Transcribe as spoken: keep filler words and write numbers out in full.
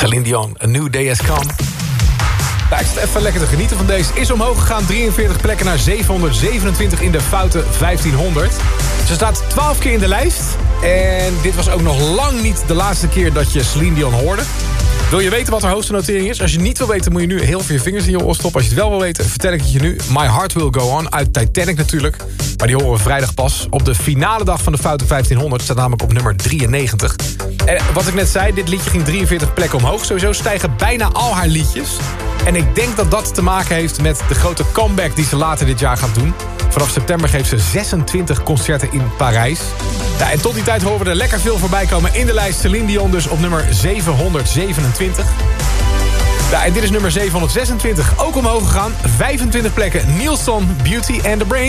Celine Dion, A New Day Has Come. Nou, ik zit even lekker te genieten van deze. Is omhoog gegaan, drieënveertig plekken naar zevenhonderdzevenentwintig in de foute vijftienhonderd. Ze staat twaalf keer in de lijst. En dit was ook nog lang niet de laatste keer dat je Celine Dion hoorde. Wil je weten wat haar hoogste notering is? Als je niet wil weten, moet je nu heel veel je vingers in je oor stoppen. Als je het wel wil weten, vertel ik het je nu. My Heart Will Go On, uit Titanic natuurlijk. Maar die horen we vrijdag pas. Op de finale dag van de foute vijftienhonderd staat namelijk op nummer drieënnegentig. En wat ik net zei, dit liedje ging drieënveertig plekken omhoog. Sowieso stijgen bijna al haar liedjes. En ik denk dat dat te maken heeft met de grote comeback die ze later dit jaar gaat doen. Vanaf september geeft ze zesentwintig concerten in Parijs. Ja, en tot die tijd horen we er lekker veel voorbij komen in de lijst. Celine Dion dus op nummer zevenhonderdzevenentwintig. Ja, en dit is nummer zevenhonderdzesentwintig, ook omhoog gegaan. vijfentwintig plekken, Nielsen, Beauty and the Brain.